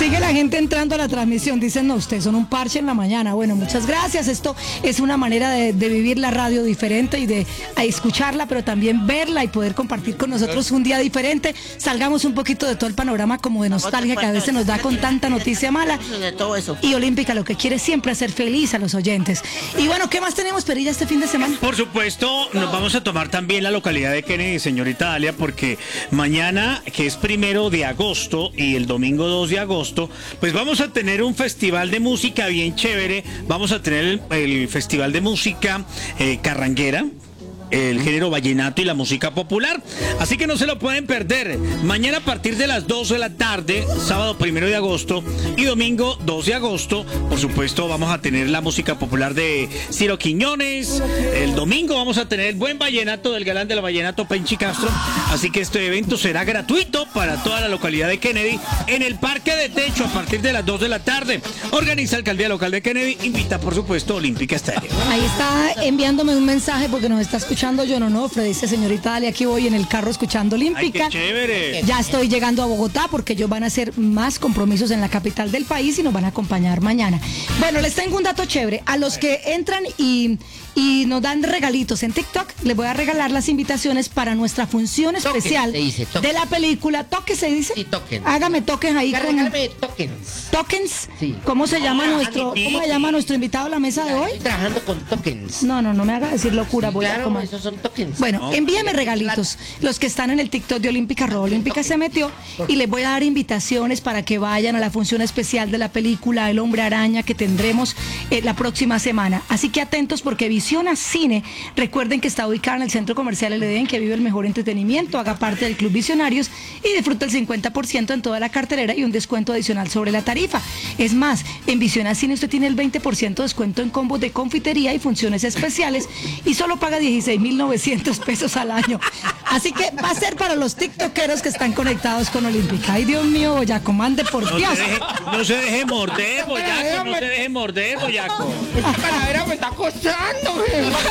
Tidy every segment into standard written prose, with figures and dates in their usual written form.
Sigue la gente entrando a la transmisión. Dicen, no, ustedes son un parche en la mañana. Bueno, muchas gracias. Esto es una manera de vivir la radio diferente y de escucharla, pero también verla y poder compartir con nosotros un día diferente. Salgamos un poquito de todo el panorama como de nostalgia que a veces nos da con tanta noticia mala. De todo eso. Y Olímpica lo que quiere siempre hacer feliz a los oyentes. Y bueno, ¿qué más tenemos, Perilla, este fin de semana? Por supuesto, nos vamos a tomar también la localidad de Kennedy, señorita Dalia, porque mañana, que es 1 de agosto, y el domingo 2 de agosto, pues vamos a tener un festival de música bien chévere. Vamos a tener el festival de música carranguera, el género vallenato y la música popular. Así que no se lo pueden perder. Mañana a partir de las 2 de la tarde, sábado 1 de agosto y domingo 2 de agosto, por supuesto, vamos a tener la música popular de Ciro Quiñones. El domingo vamos a tener el buen vallenato del galán del vallenato, Penchi Castro. Así que este evento será gratuito para toda la localidad de Kennedy en el Parque de Techo a partir de las 2 de la tarde. Organiza Alcaldía Local de Kennedy, invita por supuesto Olímpica Estéreo. Ahí está enviándome un mensaje porque nos está escuchando John Onofre. Dice, señorita Dalia, aquí voy en el carro escuchando Olímpica. ¡Ay, qué chévere! Ya estoy llegando a Bogotá porque ellos van a hacer más compromisos en la capital del país y nos van a acompañar mañana. Bueno, les tengo un dato chévere. A los que entran y nos dan regalitos en TikTok, les voy a regalar las invitaciones para nuestra función especial de la película. ¿Toque se dice? Sí, token. Hágame toques ahí con... Regálame tokens. ¿Tokens? Sí. ¿Cómo se llama nuestro invitado a la mesa de hoy? Estoy trabajando con tokens. No me haga decir locura, voy a Claro, comer. esos son tokens. Bueno, envíame regalitos. Los que están en el TikTok de Olímpica, Olímpica se metió, y les voy a dar invitaciones para que vayan a la función especial de la película El Hombre Araña que tendremos la próxima semana. Así que atentos porque Visiona Cine, recuerden que está ubicada en el Centro Comercial El Edén, que vive el mejor entretenimiento, haga parte del Club Visionarios y disfruta el 50% en toda la cartelera y un descuento adicional sobre la tarifa. Es más, en Visiona Cine usted tiene el 20% de descuento en combos de confitería y funciones especiales y solo paga 16.900 pesos al año. Así que va a ser para los tiktokeros que están conectados con Olímpica. Ay, Dios mío, Boyaco, mande por Dios. No se deje morder, Boyaco, no se deje morder, Boyaco. Esta calavera me está acosando.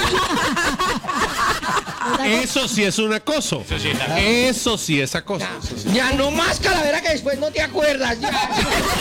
Eso sí es un acoso. Eso sí es acoso. Ya no más calavera que después no te acuerdas. Ya.